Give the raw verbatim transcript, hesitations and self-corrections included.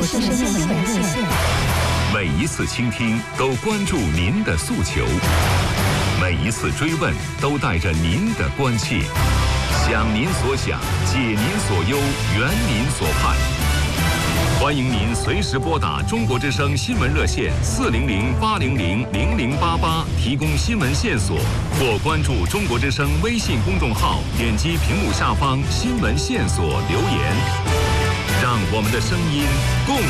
新闻热线。 每一次倾听都关注您的诉求，每一次追问都带着您的关切。想您所想，解您所忧，圆您所盼。欢迎您随时拨打中国之声新闻热线四零零八零零零零八八提供新闻线索，或关注中国之声微信公众号，点击屏幕下方新闻线索留言，让我们的声音共